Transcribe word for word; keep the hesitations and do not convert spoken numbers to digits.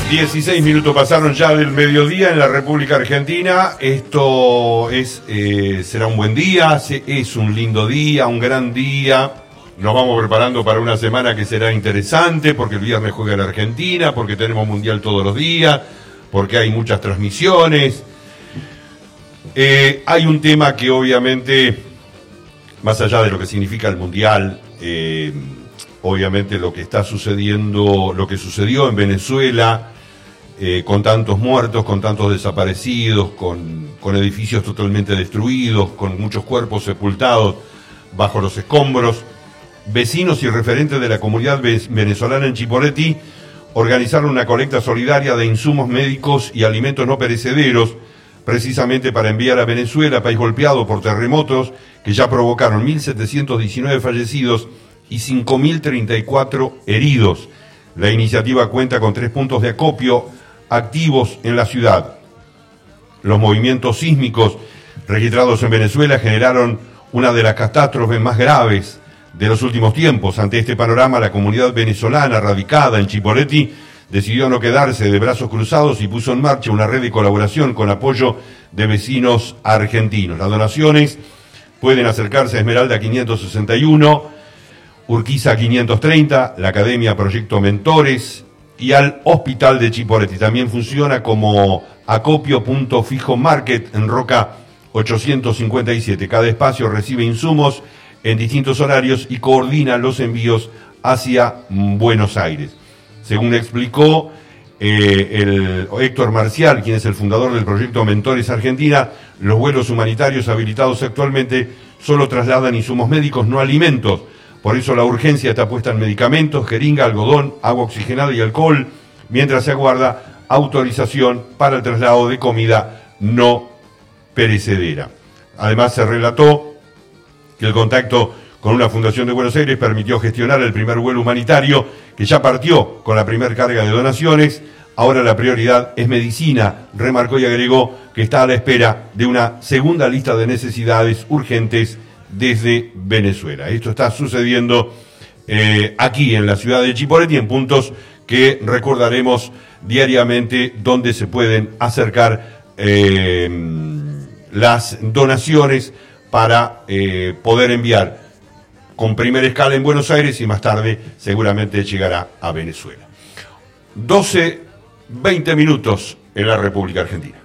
dieciséis minutos pasaron ya del mediodía en la República Argentina. Esto es eh, será un buen día, es un lindo día, un gran día. Nos vamos preparando para una semana que será interesante, porque el viernes juega la Argentina, porque tenemos mundial todos los días, porque hay muchas transmisiones. Eh, hay un tema que obviamente, más allá de lo que significa el mundial, eh, obviamente lo que está sucediendo, lo que sucedió en Venezuela, eh, con tantos muertos, con tantos desaparecidos, con, con edificios totalmente destruidos, con muchos cuerpos sepultados bajo los escombros. Vecinos y referentes de la comunidad venezolana en Chipoleti organizaron una colecta solidaria de insumos médicos y alimentos no perecederos, precisamente para enviar a Venezuela, país golpeado por terremotos que ya provocaron mil setecientos diecinueve fallecidos y cinco mil treinta y cuatro heridos. La iniciativa cuenta con tres puntos de acopio activos en la ciudad. Los movimientos sísmicos registrados en Venezuela generaron una de las catástrofes más graves de los últimos tiempos. Ante este panorama, la comunidad venezolana radicada en Chipoleti decidió no quedarse de brazos cruzados y puso en marcha una red de colaboración con apoyo de vecinos argentinos. Las donaciones pueden acercarse a Esmeralda quinientos sesenta y uno, Urquiza quinientos treinta, la Academia Proyecto Mentores y al Hospital de Chipoleti. También funciona como acopio punto fijo market en Roca ochocientos cincuenta y siete. Cada espacio recibe insumos en distintos horarios y coordina los envíos hacia Buenos Aires. Según explicó eh, el Héctor Marcial, quien es el fundador del proyecto Mentores Argentina, los vuelos humanitarios habilitados actualmente solo trasladan insumos médicos, no alimentos. Por eso la urgencia está puesta en medicamentos, jeringa, algodón, agua oxigenada y alcohol, mientras se aguarda autorización para el traslado de comida no perecedera. Además, se relató que el contacto con una fundación de Buenos Aires permitió gestionar el primer vuelo humanitario, que ya partió con la primera carga de donaciones. Ahora la prioridad es medicina, remarcó y agregó que está a la espera de una segunda lista de necesidades urgentes desde Venezuela. Esto está sucediendo eh, aquí en la ciudad de Chipoleti, en puntos que recordaremos diariamente, donde se pueden acercar eh, las donaciones para eh, poder enviar con primera escala en Buenos Aires y más tarde seguramente llegará a Venezuela. doce, veinte minutos en la República Argentina.